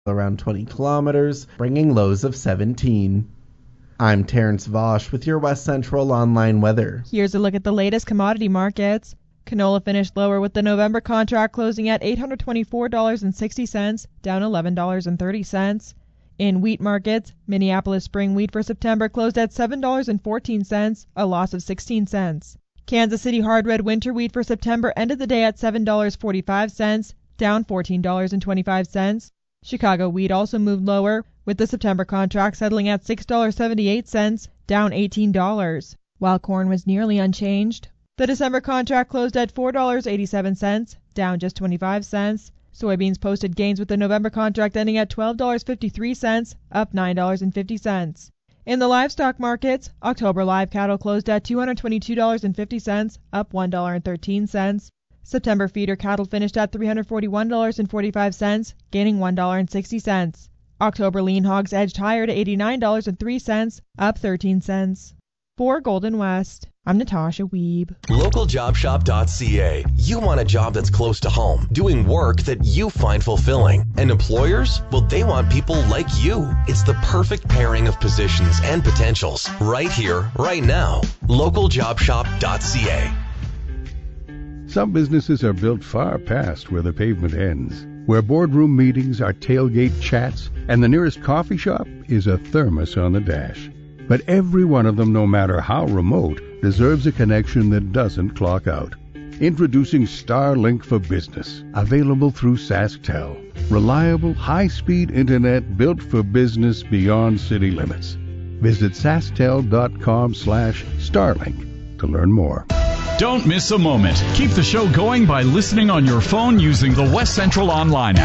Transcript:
around 20 kilometers, bringing lows of 17. I'm Terrence Vosch with your West Central Online weather. Here's a look at the latest commodity markets. Canola finished lower with the November contract closing at $824.60, down $11.30. In wheat markets, Minneapolis spring wheat for September closed at $7.14, a loss of 16 cents. Kansas City hard red winter wheat for September ended the day at $7.45, down $14.25. Chicago wheat also moved lower, with the September contract settling at $6.78, down $18, while corn was nearly unchanged. The December contract closed at $4.87, down just 25 cents. Soybeans posted gains with the November contract ending at $12.53, up $9.50. In the livestock markets, October live cattle closed at $222.50, up $1.13. September feeder cattle finished at $341.45, gaining $1.60. October lean hogs edged higher to $89.03, up 13 cents. For Golden West, I'm Natasha Wiebe. LocalJobShop.ca. You want a job that's close to home, doing work that you find fulfilling. And employers? Well, they want people like you. It's the perfect pairing of positions and potentials right here, right now. LocalJobShop.ca. Some businesses are built far past where the pavement ends, where boardroom meetings are tailgate chats, and the nearest coffee shop is a thermos on the dash. But every one of them, no matter how remote, deserves a connection that doesn't clock out. Introducing Starlink for Business, available through SaskTel. Reliable, high-speed internet built for business beyond city limits. Visit SaskTel.com/Starlink to learn more. Don't miss a moment. Keep the show going by listening on your phone using the West Central Online app.